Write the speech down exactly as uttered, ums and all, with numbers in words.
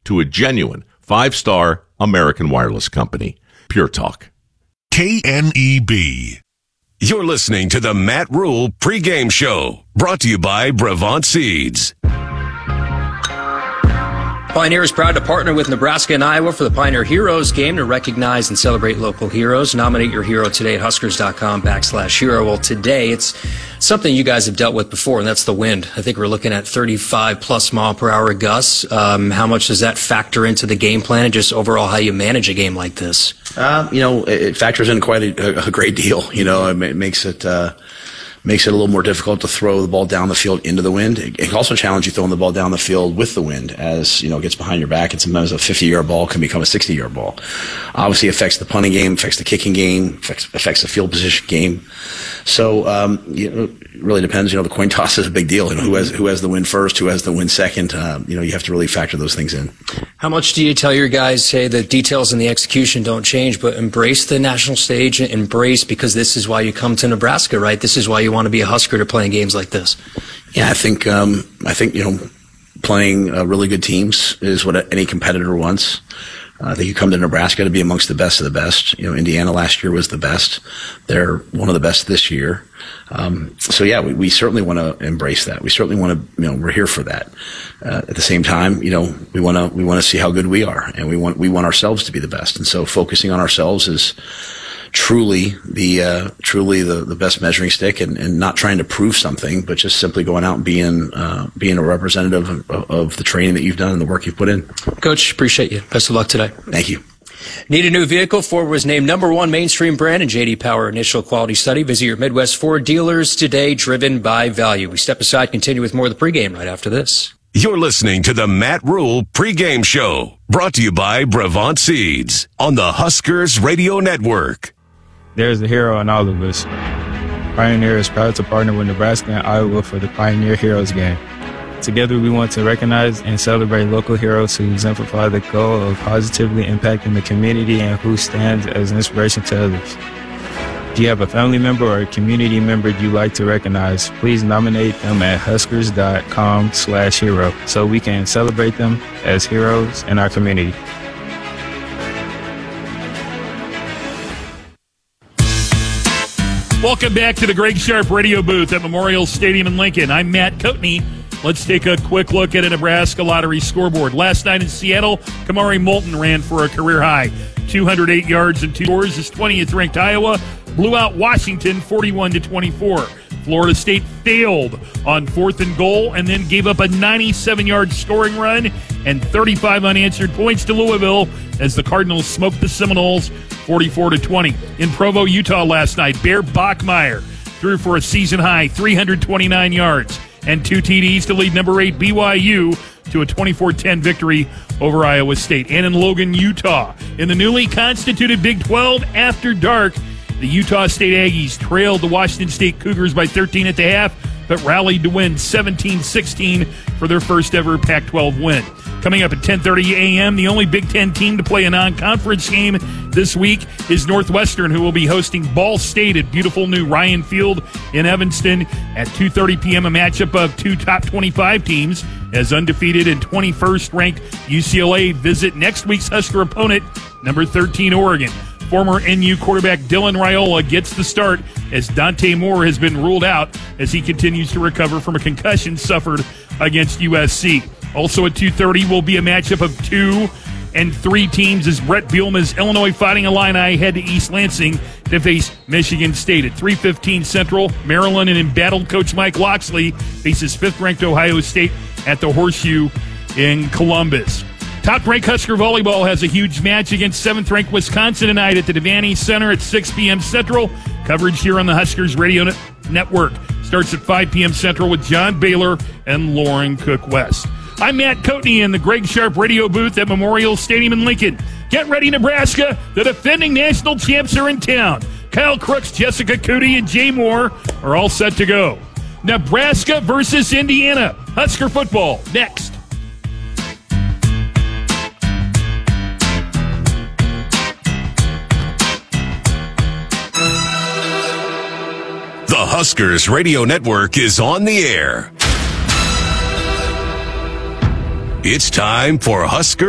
to a genuine five-star American wireless company. Pure Talk. K N E B. You're listening to the Matt Rule pregame show, brought to you by Brevant Seeds. Pioneer is proud to partner with Nebraska and Iowa for the Pioneer Heroes game to recognize and celebrate local heroes. Nominate your hero today at huskers.com backslash hero. Well, today it's something you guys have dealt with before, and that's the wind. I think we're looking at thirty-five plus mile per hour gusts. Um, how much does that factor into the game plan and just overall how you manage a game like this? Uh, you know, it factors in quite a, a great deal. You know, it makes it, uh, makes it a little more difficult to throw the ball down the field into the wind. It can also challenge you throwing the ball down the field with the wind as, you know, it gets behind your back, and sometimes a fifty-yard ball can become a sixty-yard ball. Obviously affects the punting game, affects the kicking game, affects, affects the field position game. So, um, you know, it really depends. You know, the coin toss is a big deal. You know, who has, who has the win first, who has the win second. Um, you know, you have to really factor those things in. How much do you tell your guys, hey, the details and the execution don't change, but embrace the national stage, embrace, because this is why you come to Nebraska, right? This is why you want to be a Husker to play in games like this. Yeah, I think, um, I think, you know, playing uh, really good teams is what any competitor wants. Uh, I think you come to Nebraska to be amongst the best of the best. You know, Indiana last year was the best. They're one of the best this year. Um, so yeah, we, we certainly want to embrace that. We certainly want to, you know, we're here for that. Uh, at the same time, you know, we want to, we want to see how good we are, and we want, we want ourselves to be the best. And so focusing on ourselves is truly the, uh, truly the, the best measuring stick, and, and not trying to prove something, but just simply going out and being, uh, being a representative of, of the training that you've done and the work you've put in. Coach, appreciate you. Best of luck today. Thank you. Need a new vehicle? Ford was named number one mainstream brand in J D Power initial quality study. Visit your Midwest Ford dealers today, driven by value. We step aside, continue with more of the pregame right after this. You're listening to the Matt Rule pregame show, brought to you by Brevant Seeds on the Huskers Radio Network. There's a hero in all of us. Pioneer is proud to partner with Nebraska and Iowa for the Pioneer Heroes game. Together, we want to recognize and celebrate local heroes who exemplify the goal of positively impacting the community and who stands as an inspiration to others. If you have a family member or a community member you'd like to recognize, please nominate them at huskers.com slash hero so we can celebrate them as heroes in our community. Welcome back to the Greg Sharp radio booth at Memorial Stadium in Lincoln. I'm Matt Coatney. Let's take a quick look at a Nebraska lottery scoreboard. Last night in Seattle, Kamari Moulton ran for a career high two hundred eight yards and two scores. His twentieth ranked Iowa blew out Washington forty-one to twenty-four. Florida State failed on fourth and goal and then gave up a ninety-seven yard scoring run and thirty-five unanswered points to Louisville as the Cardinals smoked the Seminoles forty-four to twenty. In Provo, Utah last night, Bear Bachmeier threw for a season-high three hundred twenty-nine yards and two T Ds to lead number eight B Y U to a twenty-four ten victory over Iowa State. And in Logan, Utah, in the newly constituted Big twelve after dark, the Utah State Aggies trailed the Washington State Cougars by thirteen at the half, but rallied to win seventeen sixteen for their first ever Pac twelve win. Coming up at ten thirty a.m., the only Big Ten team to play a non-conference game this week is Northwestern, who will be hosting Ball State at beautiful new Ryan Field in Evanston at two thirty p.m., a matchup of two top twenty-five teams, as undefeated and twenty-first ranked U C L A visit next week's Husker opponent, number thirteen Oregon. Former N U quarterback Dylan Raiola gets the start as Dante Moore has been ruled out as he continues to recover from a concussion suffered against U S C. Also at two thirty will be a matchup of two and three teams as Brett Bielema's Illinois Fighting Illini head to East Lansing to face Michigan State. At three fifteen Central, Maryland and embattled coach Mike Locksley faces fifth-ranked Ohio State at the Horseshoe in Columbus. Top-ranked Husker Volleyball has a huge match against seventh-ranked Wisconsin tonight at the Devaney Center at six p.m. Central. Coverage here on the Huskers Radio Net- Network starts at five p.m. Central with John Baylor and Lauren Cook-West. I'm Matt Coatney in the Greg Sharp radio booth at Memorial Stadium in Lincoln. Get ready, Nebraska. The defending national champs are in town. Kyle Crooks, Jessica Cootie, and Jay Moore are all set to go. Nebraska versus Indiana. Husker football next. The Huskers Radio Network is on the air. It's time for Husker